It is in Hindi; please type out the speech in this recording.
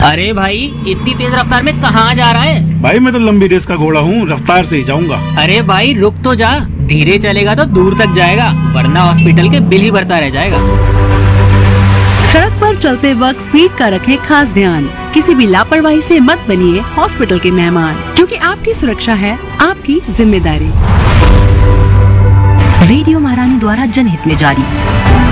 अरे भाई इतनी तेज रफ्तार में कहाँ जा रहा है? भाई मैं तो लंबी रेस का घोड़ा हूँ, रफ्तार से ही जाऊंगा। अरे भाई रुक तो जा, धीरे चलेगा तो दूर तक जाएगा, वरना हॉस्पिटल के बिल ही भरता रह जाएगा। सड़क पर चलते वक्त स्पीड का रखें खास ध्यान। किसी भी लापरवाही से मत बनिए हॉस्पिटल के मेहमान, क्योंकि आपकी सुरक्षा है आपकी जिम्मेदारी। रेडियो महारानी द्वारा जनहित में जारी।